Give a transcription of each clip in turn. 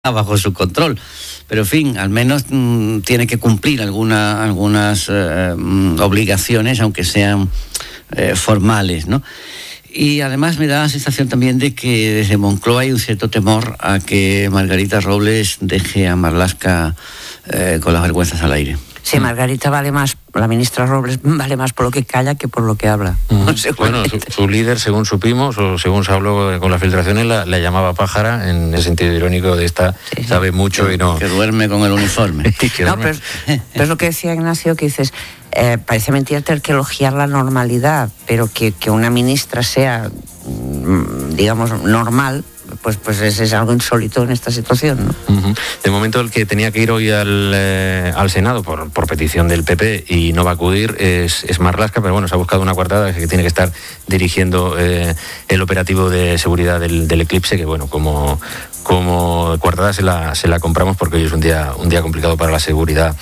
bajo su control, pero en fin, al menos tiene que cumplir algunas obligaciones, aunque sean formales, ¿no? Y además me da la sensación también de que desde Moncloa hay un cierto temor a que Margarita Robles deje a Marlaska con las vergüenzas al aire. Sí, Margarita vale más, la ministra Robles vale más por lo que calla que por lo que habla. Bueno, su líder, según supimos, o según se habló con las filtraciones, la llamaba pájara, en el sentido irónico de esta, sí, sabe mucho que, y no... Que duerme con el uniforme. No, pero es lo que decía Ignacio, que dices, parece mentira tener que elogiar la normalidad, pero que una ministra sea, digamos, normal... Pues es algo insólito en esta situación, ¿no? Uh-huh. De momento el que tenía que ir hoy al Senado por petición del PP y no va a acudir es Marlaska, pero bueno, se ha buscado una coartada que tiene que estar dirigiendo el operativo de seguridad del eclipse, que bueno, como coartada se la compramos porque hoy es un día complicado para la seguridad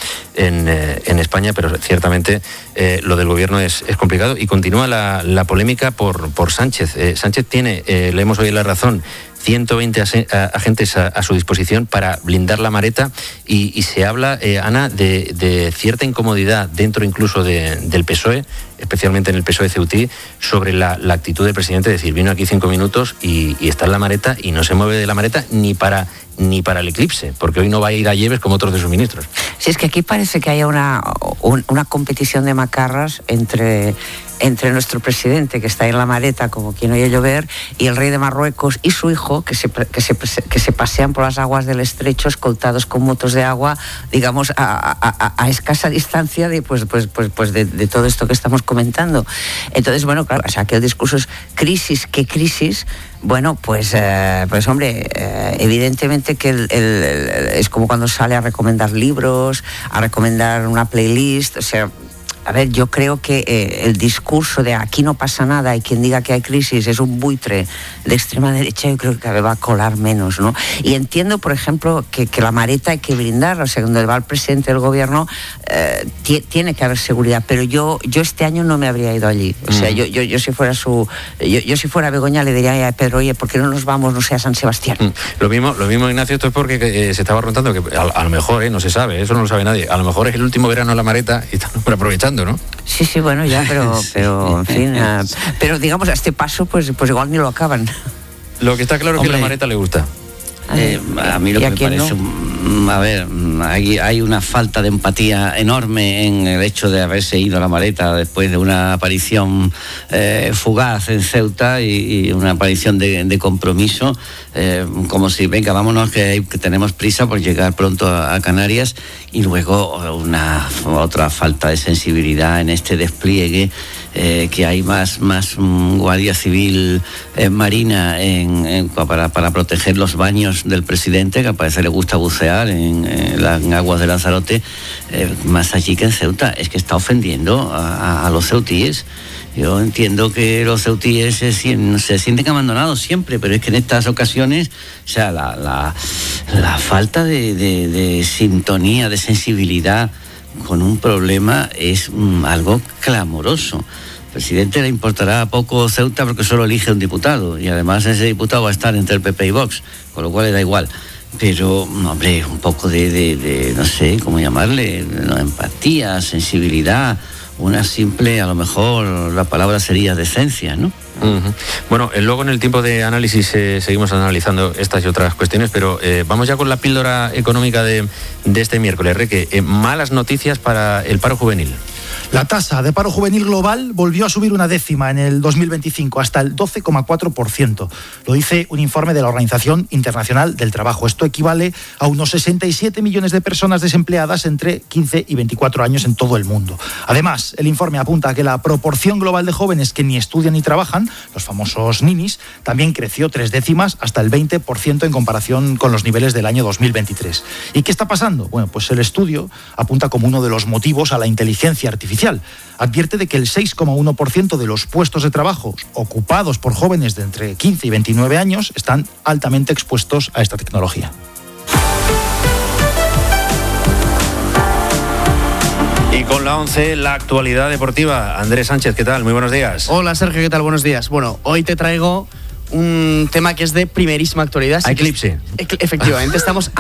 en España, pero ciertamente lo del gobierno es complicado y continúa la polémica por Sánchez. Sánchez tiene, leemos hoy en La Razón, 120 agentes a su disposición para blindar la Mareta y se habla, Ana, de cierta incomodidad dentro incluso del PSOE, especialmente en el PSOE Ceutí, sobre la actitud del presidente, es decir, vino aquí 5 minutos y está en la Mareta y no se mueve de la Mareta ni para el eclipse, porque hoy no va a ir a Lleves como otros de sus ministros. Sí, es que aquí parece que haya una competición de macarras entre nuestro presidente, que está en la Mareta como quien oye llover, y el rey de Marruecos y su hijo, que se pasean por las aguas del estrecho escoltados con motos de agua, digamos, a escasa distancia de todo esto que estamos comentando. Entonces, bueno, claro, o sea, que el discurso es crisis, ¿qué crisis? Bueno, pues hombre, evidentemente que es como cuando sale a recomendar libros, a recomendar una playlist, o sea... A ver, yo creo que el discurso de aquí no pasa nada y quien diga que hay crisis es un buitre de extrema derecha, yo creo que cada vez va a colar menos, ¿no? Y entiendo, por ejemplo, que la Mareta hay que brindarla, o sea, donde va el presidente del gobierno tiene que haber seguridad, pero yo este año no me habría ido allí. O sea, yo si fuera yo si fuera Begoña le diría a Pedro, oye, ¿por qué no nos vamos, no sé, a San Sebastián? Lo mismo, Ignacio, esto es porque se estaba preguntando que a lo mejor, no se sabe, eso no lo sabe nadie, a lo mejor es el último verano en la Mareta y están aprovechando, ¿no? Sí, bueno, ya, pero en fin, pero digamos, a este paso, pues igual ni lo acaban. Lo que está claro es que la Mareta le gusta. A mí lo que me parece, no? A ver, hay una falta de empatía enorme en el hecho de haberse ido a la Mareta después de una aparición fugaz en Ceuta y una aparición de compromiso, como si, venga, vámonos que tenemos prisa por llegar pronto a Canarias, y luego otra falta de sensibilidad en este despliegue, que hay más guardia civil marina para proteger los baños del presidente, que al parecer le gusta bucear en las aguas de Lanzarote, más allí que en Ceuta. Es que está ofendiendo a los ceutíes. Yo entiendo que los ceutíes se sienten abandonados siempre, pero es que en estas ocasiones, o sea, la falta de sintonía, de sensibilidad con un problema es algo clamoroso. Al presidente le importará poco Ceuta porque solo elige un diputado, y además ese diputado va a estar entre el PP y Vox, con lo cual le da igual. Pero, hombre, un poco de no sé cómo llamarle, empatía, sensibilidad, una simple, a lo mejor la palabra sería decencia, ¿no? Uh-huh. Bueno, luego en el tiempo de análisis seguimos analizando estas y otras cuestiones, pero vamos ya con la píldora económica de este miércoles. Reque, malas noticias para el paro juvenil. La tasa de paro juvenil global volvió a subir 0,1 en el 2025, hasta el 12,4%. Lo dice un informe de la Organización Internacional del Trabajo. Esto equivale a unos 67 millones de personas desempleadas entre 15 y 24 años en todo el mundo. Además, el informe apunta a que la proporción global de jóvenes que ni estudian ni trabajan, los famosos ninis, también creció 0,3 hasta el 20% en comparación con los niveles del año 2023. ¿Y qué está pasando? Bueno, pues el estudio apunta como uno de los motivos a la inteligencia artificial. Advierte de que el 6,1% de los puestos de trabajo ocupados por jóvenes de entre 15 y 29 años están altamente expuestos a esta tecnología. Y con la 11, la actualidad deportiva. Andrés Sánchez, ¿qué tal? Muy buenos días. Hola, Sergio, ¿qué tal? Buenos días. Bueno, hoy te traigo un tema que es de primerísima actualidad. Eclipse. Efectivamente, estamos